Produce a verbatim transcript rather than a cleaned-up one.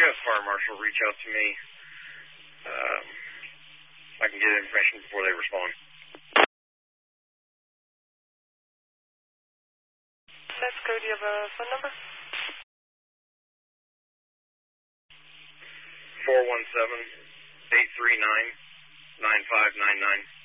have Fire Marshal reach out to me. Um, I can get information before they respond. Let's go. Do you have a phone number? four one seven, eight three nine, nine five nine nine.